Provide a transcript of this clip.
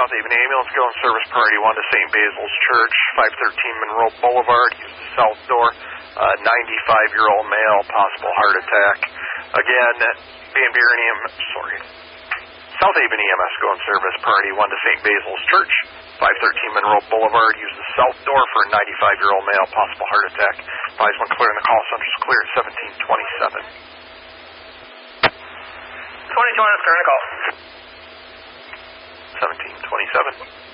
South Haven Ambulance going service priority 1 to St. Basil's Church, 513 Monroe Boulevard. Use the south door. 95-year-old male, possible heart attack. Again, South Haven EMS going service priority 1 to St. Basil's Church, 513 Monroe Boulevard. Use the south door for a 95-year-old male, possible heart attack. Advise when clearing the call center is clear at 1727. 22 on clearing the call. 1727.